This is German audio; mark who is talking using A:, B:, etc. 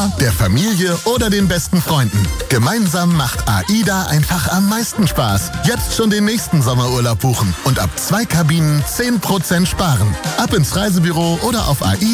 A: Mama, der Familie oder den besten Freunden. Gemeinsam macht AIDA einfach am meisten Spaß. Jetzt schon den nächsten Sommerurlaub buchen und ab 2 Kabinen 10% sparen. Ab ins Reisebüro oder auf AIDA.